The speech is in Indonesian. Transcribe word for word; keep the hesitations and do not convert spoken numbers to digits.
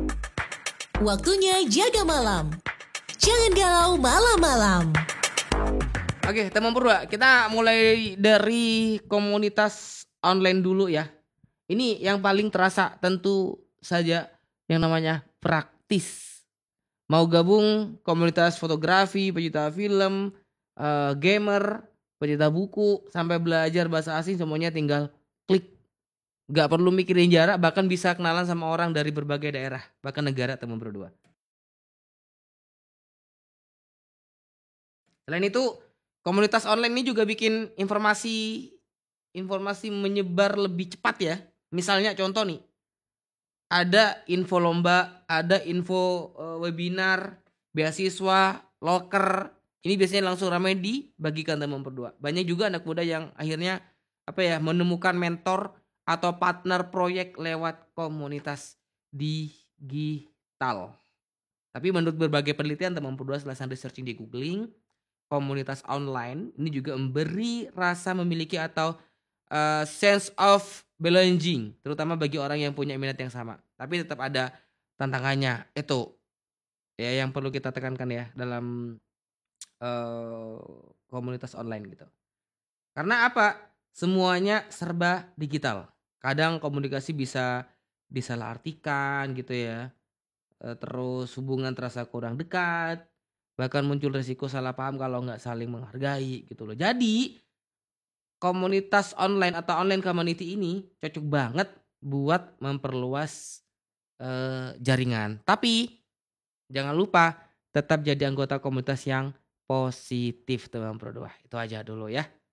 Waktunya jaga malam. Jangan galau malam-malam. Oke, teman berdua, kita mulai dari komunitas online dulu ya. Ini yang paling terasa tentu saja yang namanya praktis. Mau gabung komunitas fotografi, pecinta film, uh, gamer, pecinta buku, sampai belajar bahasa asing, semuanya tinggal klik. Gak perlu mikirin jarak, bahkan bisa kenalan sama orang dari berbagai daerah, bahkan negara, teman berdua. Selain itu, komunitas online ini juga bikin informasi informasi menyebar lebih cepat ya. Misalnya contoh nih, ada info lomba, ada info uh, webinar, beasiswa, loker. Ini biasanya langsung ramai dibagikan teman berdua. Banyak juga anak muda yang akhirnya apa ya menemukan mentor atau partner proyek lewat komunitas digital. Tapi menurut berbagai penelitian teman berdua setelah researching di googling, komunitas online ini juga memberi rasa memiliki atau uh, sense of belonging, terutama bagi orang yang punya minat yang sama. Tapi tetap ada tantangannya, itu ya yang perlu kita tekankan ya dalam uh, komunitas online gitu. Karena apa? Semuanya serba digital. Kadang komunikasi bisa disalahartikan gitu ya. Uh, terus hubungan terasa kurang dekat. Bahkan muncul resiko salah paham kalau nggak saling menghargai gitu loh. Jadi komunitas online atau online community ini cocok banget buat memperluas uh, jaringan. Tapi jangan lupa tetap jadi anggota komunitas yang positif teman berdua. Itu aja dulu ya.